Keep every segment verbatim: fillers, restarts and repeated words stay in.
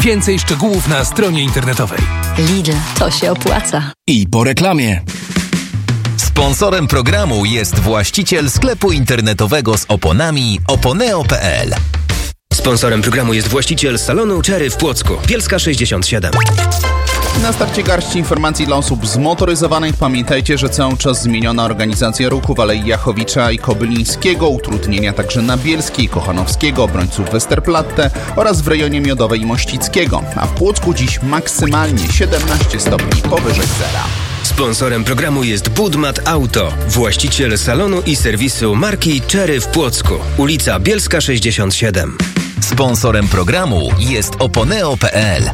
Więcej szczegółów na stronie internetowej. Lidl, to się opłaca. I po reklamie. Sponsorem programu jest właściciel sklepu internetowego z oponami oponeo kropka p l. Sponsorem programu jest właściciel salonu Cherry w Płocku. Bielska sześćdziesiąt siedem. Na starcie garści informacji dla osób zmotoryzowanych. Pamiętajcie, że cały czas zmieniona organizacja ruchu w Alei Jachowicza i Kobylińskiego, utrudnienia także na Bielskiej, Kochanowskiego, obrońców Westerplatte oraz w rejonie Miodowej i Mościckiego. A w Płocku dziś maksymalnie siedemnaście stopni powyżej zera. Sponsorem programu jest Budmat Auto, właściciel salonu i serwisu marki Cherry w Płocku. Ulica Bielska sześćdziesiąt siedem. Sponsorem programu jest oponeo kropka p l.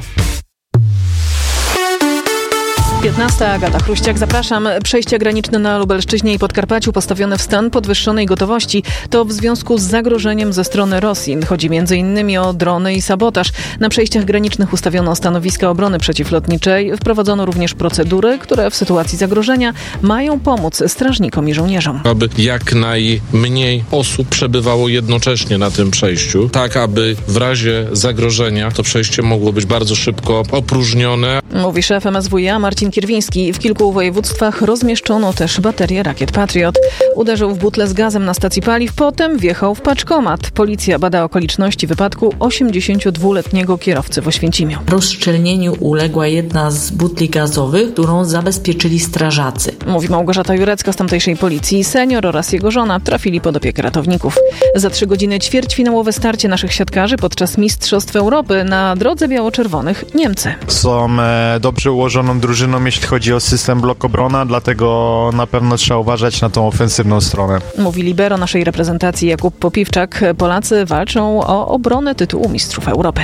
piętnasta. Agata Chruściak, zapraszam. Przejścia graniczne na Lubelszczyźnie i Podkarpaciu postawione w stan podwyższonej gotowości to w związku z zagrożeniem ze strony Rosji. Chodzi m.in. o drony i sabotaż. Na przejściach granicznych ustawiono stanowiska obrony przeciwlotniczej. Wprowadzono również procedury, które w sytuacji zagrożenia mają pomóc strażnikom i żołnierzom. Aby jak najmniej osób przebywało jednocześnie na tym przejściu, tak aby w razie zagrożenia to przejście mogło być bardzo szybko opróżnione. Mówi szef M S W iA Marcin Kierwiński. W kilku województwach rozmieszczono też baterie rakiet Patriot. Uderzył w butlę z gazem na stacji paliw, potem wjechał w paczkomat. Policja bada okoliczności wypadku osiemdziesięciodwuletniego kierowcy w Oświęcimiu. Rozszczelnieniu uległa jedna z butli gazowych, którą zabezpieczyli strażacy. Mówi Małgorzata Jurecka z tamtejszej policji. Senior oraz jego żona trafili pod opiekę ratowników. Za trzy godziny ćwierćfinałowe starcie naszych siatkarzy podczas Mistrzostw Europy. Na drodze biało-czerwonych Niemcy. Są e, dobrze ułożoną drużyną, jeśli chodzi o system blok obrona, dlatego na pewno trzeba uważać na tą ofensywną stronę. Mówi libero naszej reprezentacji Jakub Popiwczak. Polacy walczą o obronę tytułu Mistrzów Europy.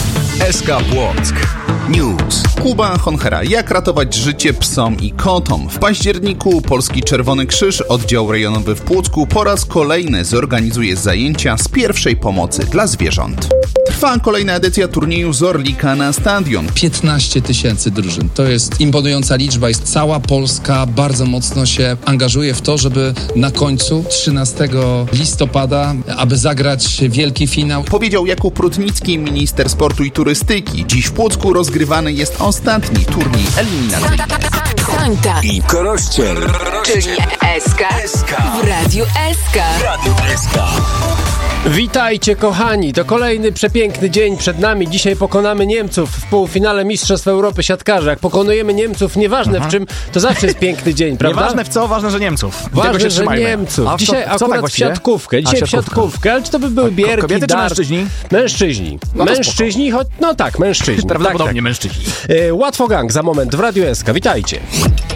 S K Płock. News. Kuba Honchera. Jak ratować życie psom i kotom? W październiku Polski Czerwony Krzyż, oddział rejonowy w Płocku, po raz kolejny zorganizuje zajęcia z pierwszej pomocy dla zwierząt. Trwa kolejna edycja turnieju z Orlika na stadion. piętnaście tysięcy drużyn. To jest imponująca liczba. Jest cała Polska bardzo mocno się angażuje w to, żeby na końcu trzynastego listopada, aby zagrać wielki finał. Powiedział Jakub Rutnicki, minister sportu i turystyki. Dziś w Płocku rozgrywany jest ostatni turniej eliminacyjny. Kontakt I Korościel. czyli S K w Radiu S K. Radio S K. Witajcie kochani, to kolejny przepiękny dzień przed nami. Dzisiaj pokonamy Niemców w półfinale Mistrzostw Europy siatkarzy. Jak pokonujemy Niemców, nieważne mhm. w czym, to zawsze jest piękny dzień, prawda? Nieważne w co, ważne, że Niemców. Ważne, się że Niemców. A dzisiaj co, co akurat tak w siatkówkę. Dzisiaj A, w siatkówkę, ale czy to by były bierki, kobiety dart? czy mężczyźni? Mężczyźni. No mężczyźni, choć, no tak, mężczyźni. Prawdopodobnie tak, tak. mężczyźni. E, Łatwo gang za moment w Radiu S K. Witajcie.